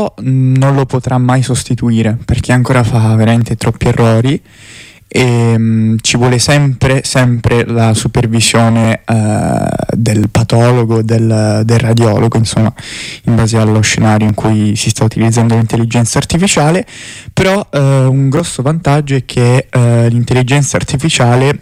però non lo potrà mai sostituire, perché ancora fa veramente troppi errori e ci vuole sempre la supervisione del patologo, del radiologo, insomma, in base allo scenario in cui si sta utilizzando l'intelligenza artificiale. Però un grosso vantaggio è che l'intelligenza artificiale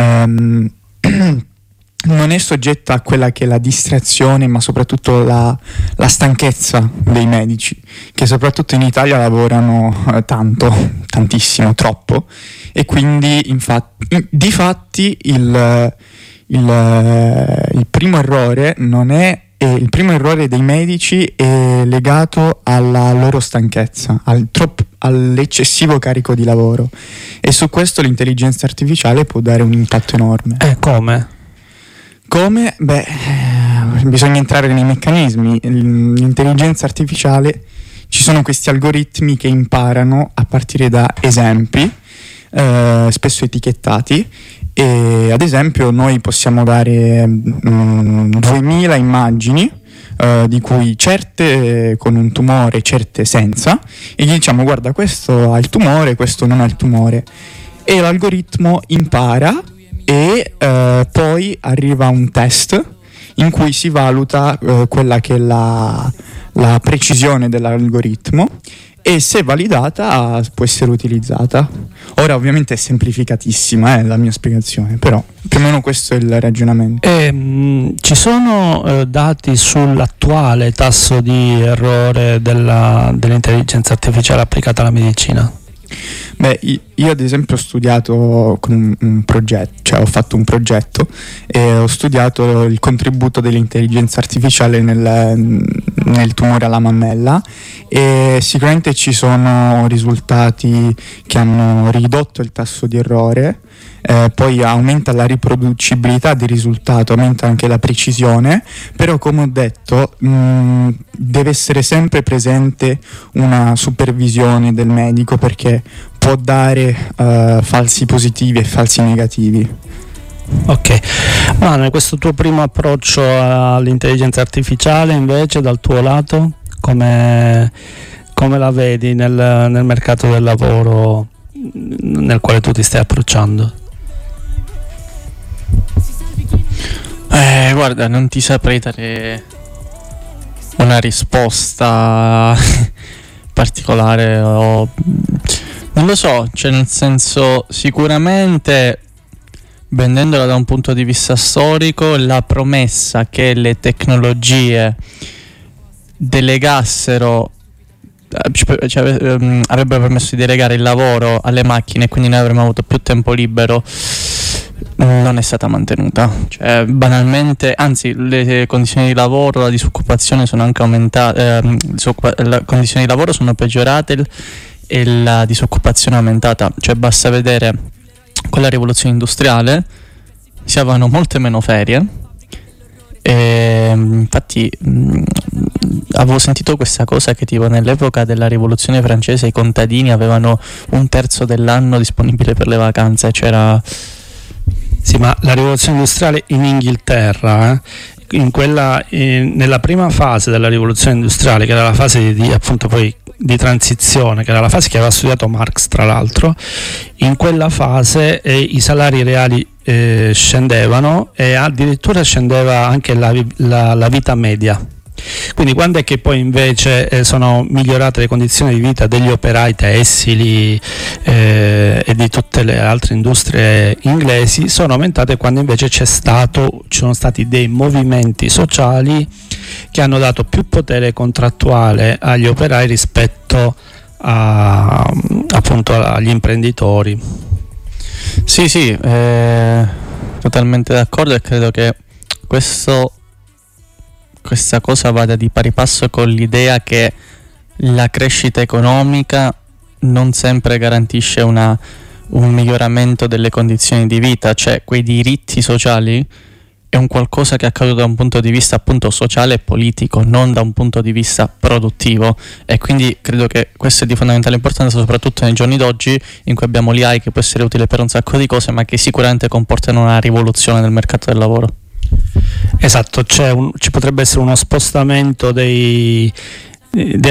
non è soggetta a quella che è la distrazione, ma soprattutto la stanchezza dei medici, che soprattutto in Italia lavorano tantissimo, troppo, e quindi difatti il primo errore il primo errore dei medici è legato alla loro stanchezza, all'eccessivo carico di lavoro, e su questo l'intelligenza artificiale può dare un impatto enorme. Come? Beh, bisogna entrare nei meccanismi. L'intelligenza artificiale, ci sono questi algoritmi che imparano a partire da esempi, spesso etichettati, e ad esempio noi possiamo dare 2000 immagini, di cui certe con un tumore, certe senza, e gli diciamo: guarda, questo ha il tumore, questo non ha il tumore, e l'algoritmo impara. E poi arriva un test in cui si valuta quella che è la precisione dell'algoritmo, e se validata può essere utilizzata. Ora ovviamente è semplificatissima la mia spiegazione, però più o meno questo è il ragionamento. Ci sono dati sull'attuale tasso di errore dell'intelligenza artificiale applicata alla medicina? Beh, io ad esempio ho studiato con un progetto, cioè ho fatto un progetto e ho studiato il contributo dell'intelligenza artificiale nel tumore alla mammella, e sicuramente ci sono risultati che hanno ridotto il tasso di errore, poi aumenta la riproducibilità del risultato, aumenta anche la precisione, però come ho detto deve essere sempre presente una supervisione del medico, perché può dare falsi positivi e falsi negativi. Ok, ma questo tuo primo approccio all'intelligenza artificiale invece dal tuo lato come la vedi nel mercato del lavoro nel quale tu ti stai approcciando? Guarda, non ti saprei dare una risposta particolare, non lo so, cioè nel senso, sicuramente vendendola da un punto di vista storico, la promessa che le tecnologie delegassero, avrebbero permesso di delegare il lavoro alle macchine, quindi noi avremmo avuto più tempo libero, non è stata mantenuta. Cioè, banalmente, anzi, le condizioni di lavoro, la disoccupazione sono anche aumentate, le condizioni di lavoro sono peggiorate e la disoccupazione è aumentata. Cioè, basta vedere con la rivoluzione industriale si avevano molte meno ferie, e infatti avevo sentito questa cosa che tipo nell'epoca della rivoluzione francese i contadini avevano un terzo dell'anno disponibile per le vacanze. Sì, ma la rivoluzione industriale in Inghilterra, nella prima fase della rivoluzione industriale, che era la fase appunto poi di transizione, che era la fase che aveva studiato Marx tra l'altro, in quella fase i salari reali scendevano, e addirittura scendeva anche la vita media. Quindi quando è che poi invece sono migliorate le condizioni di vita degli operai tessili e di tutte le altre industrie inglesi? Sono aumentate quando invece ci sono stati dei movimenti sociali che hanno dato più potere contrattuale agli operai rispetto appunto agli imprenditori. Sì, totalmente d'accordo, e credo che questa cosa vada di pari passo con l'idea che la crescita economica non sempre garantisce un miglioramento delle condizioni di vita. Cioè, quei diritti sociali è un qualcosa che è accaduto da un punto di vista appunto sociale e politico, non da un punto di vista produttivo, e quindi credo che questo è di fondamentale importanza, soprattutto nei giorni d'oggi in cui abbiamo l'AI, che può essere utile per un sacco di cose, ma che sicuramente comportano una rivoluzione del mercato del lavoro. Esatto, ci potrebbe essere uno spostamento dei